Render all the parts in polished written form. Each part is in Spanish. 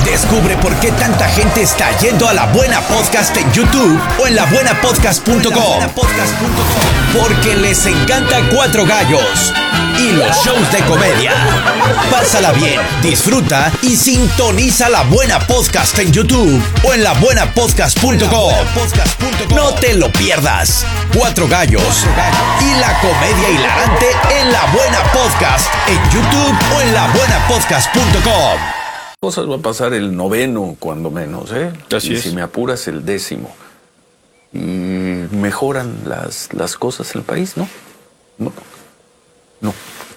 Descubre por qué tanta gente está yendo a La Buena Podcast en YouTube o en labuenapodcast.com. Porque les encanta Cuatro Gallos y los shows de comedia. Pásala bien, disfruta y sintoniza La Buena Podcast en YouTube o en labuenapodcast.com. No te lo pierdas. Cuatro Gallos y la comedia hilarante en La Buena Podcast en YouTube o en labuenapodcast.com. Cosas va a pasar el 9º, cuando menos, ¿eh? Así es. Si me apuras, el 10º. Y mejoran las cosas en el país, ¿no? No.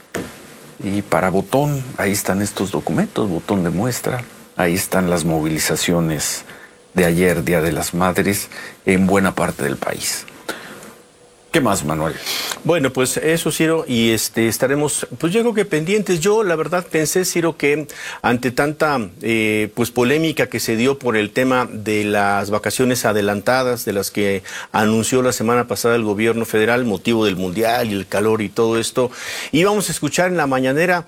Y para Botón, ahí están estos documentos, Botón de muestra. Ahí están las movilizaciones de ayer, Día de las Madres, en buena parte del país. ¿Qué más, Manuel? Bueno, pues eso, Ciro, y estaremos, pues yo creo que pendientes. Yo, la verdad, pensé, Ciro, que ante tanta pues polémica que se dio por el tema de las vacaciones adelantadas, de las que anunció la semana pasada el gobierno federal, motivo del mundial y el calor y todo esto, íbamos a escuchar en la mañanera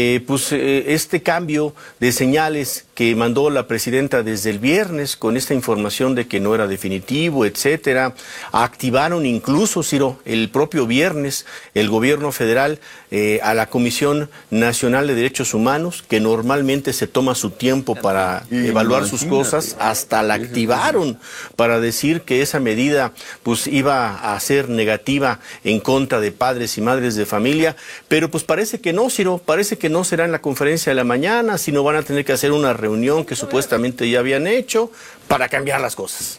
este cambio de señales que mandó la presidenta desde el viernes con esta información de que no era definitivo, etcétera. Activaron incluso, Ciro, el propio viernes el gobierno federal a la Comisión Nacional de Derechos Humanos, que normalmente se toma su tiempo para evaluar sus cosas, hasta la activaron para decir que esa medida pues iba a ser negativa en contra de padres y madres de familia, pero pues parece que no, Ciro, parece que no será en la conferencia de la mañana, sino van a tener que hacer una reunión que supuestamente ya habían hecho para cambiar las cosas.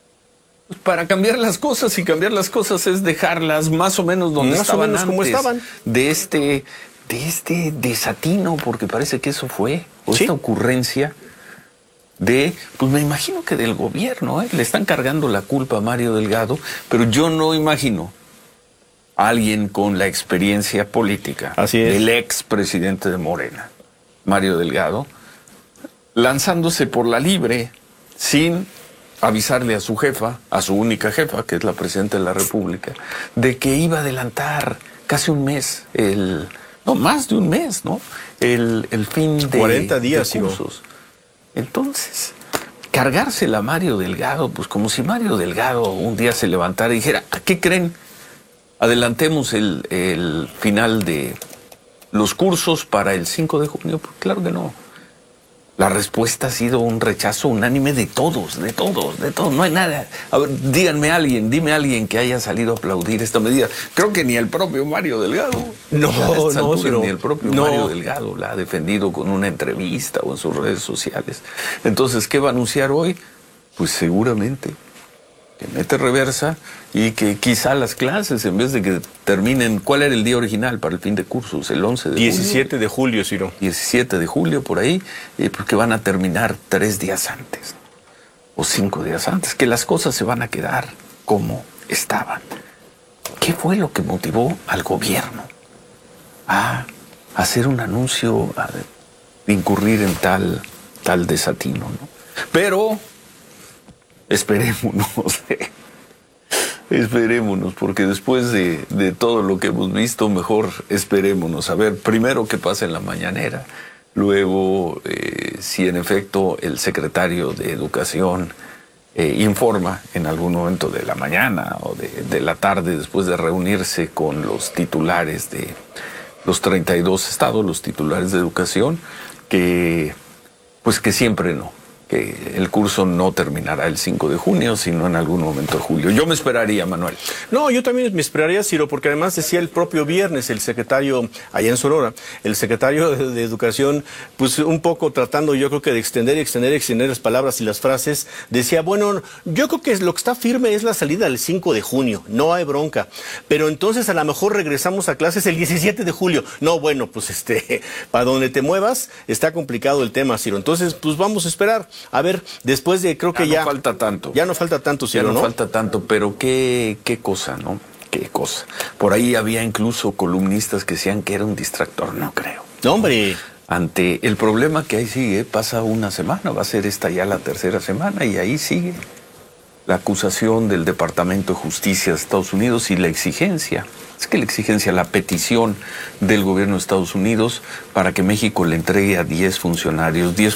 Para cambiar las cosas, y cambiar las cosas es dejarlas más o menos donde más estaban o menos antes, como estaban. de este desatino, porque parece que eso fue, o ¿Sí? esta ocurrencia de, pues me imagino que del gobierno, le están cargando la culpa a Mario Delgado, pero yo no imagino a alguien con la experiencia política del expresidente de Morena, Mario Delgado, lanzándose por la libre sin avisarle a su jefa, a su única jefa, que es la presidenta de la República, de que iba a adelantar casi un mes, no, más de un mes, ¿no? El fin de 40 días, de cursos. Entonces, cargársela a Mario Delgado, pues como si Mario Delgado un día se levantara y dijera, ¿a qué creen? Adelantemos el final de los cursos para el 5 de junio. Pues claro que no. La respuesta ha sido un rechazo unánime de todos. No hay nada. A ver, dime alguien que haya salido a aplaudir esta medida. Creo que ni el propio Mario Delgado. Ni el propio Mario Delgado la ha defendido con una entrevista o en sus redes sociales. Entonces, ¿qué va a anunciar hoy? Pues seguramente que mete reversa y que quizá las clases, en vez de que terminen, ¿cuál era el día original para el fin de cursos? El 11 de 17 julio. de julio, Ciro. 17 de julio, por ahí, porque van a terminar 3 días antes o 5 días antes, que las cosas se van a quedar como estaban. ¿Qué fue lo que motivó al gobierno a hacer un anuncio, a incurrir en tal desatino, ¿no? Pero esperémonos, porque después de todo lo que hemos visto, mejor esperémonos. A ver, primero qué pasa en la mañanera, luego si en efecto el secretario de Educación informa en algún momento de la mañana o de la tarde, después de reunirse con los titulares de los 32 estados, los titulares de educación, que siempre no. Que el curso no terminará el 5 de junio, sino en algún momento de julio. Yo me esperaría, Manuel. No, yo también me esperaría, Ciro, porque además decía el propio viernes el secretario, allá en Sonora, el secretario de Educación, pues un poco tratando, yo creo que de extender las palabras y las frases, decía, bueno, yo creo que lo que está firme es la salida del 5 de junio, no hay bronca, pero entonces a lo mejor regresamos a clases el 17 de julio. No, bueno, pues para donde te muevas está complicado el tema, Ciro. Entonces, pues vamos a esperar. A ver, después de, creo que ya... no falta tanto. Ya no falta tanto, Ciro, ¿no? Ya no ¿no? falta tanto, pero qué cosa, ¿no? Qué cosa. Por ahí había incluso columnistas que decían que era un distractor. No creo. No, hombre. Ante el problema que ahí sigue, pasa una semana, va a ser esta ya la tercera semana, y ahí sigue la acusación del Departamento de Justicia de Estados Unidos y la exigencia. Es que la exigencia, la petición del gobierno de Estados Unidos para que México le entregue a 10 funcionarios,